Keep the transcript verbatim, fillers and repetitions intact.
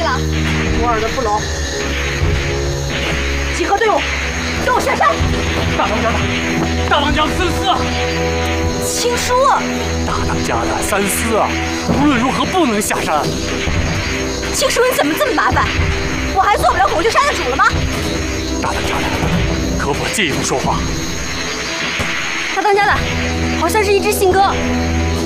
了。 我儿的不老。 集合队伍，跟我下山。 大当家的，大当家的三思啊！ 青叔， 大当家的三思啊！无论如何不能下山。 青叔，你怎么这么麻烦？我还做不了火炬山的主了吗？ 大当家的，可否进一步说话？ 大当家的，好像是一只信鸽。